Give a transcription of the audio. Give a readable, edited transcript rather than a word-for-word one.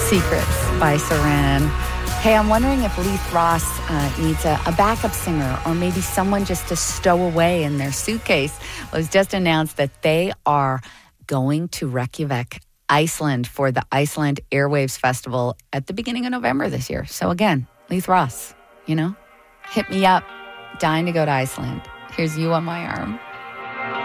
Secrets by Saran. Hey, I'm wondering if Leith Ross needs a backup singer or maybe someone just to stow away in their suitcase. Well, it was just announced that they are going to Reykjavik, Iceland for the Iceland Airwaves Festival at the beginning of November this year. So again, Leith Ross, hit me up. Dying to go to Iceland. Here's You on My Arm.